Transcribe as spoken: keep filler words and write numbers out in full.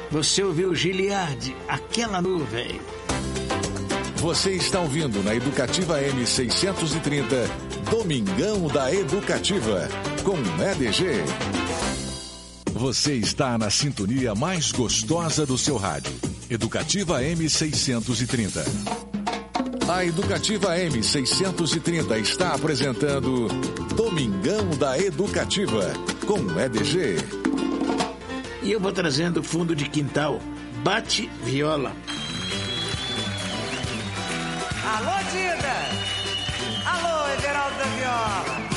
Você ouviu Giliardi, Aquela Nuvem. Você está ouvindo na Educativa M seiscentos e trinta, Domingão da Educativa, com E D G. Você está na sintonia mais gostosa do seu rádio. Educativa M seiscentos e trinta. A Educativa M seiscentos e trinta está apresentando Domingão da Educativa, com E D G. E eu vou trazendo fundo de quintal, Bate Viola. Alô, Dida! Alô, Everaldo da Viola!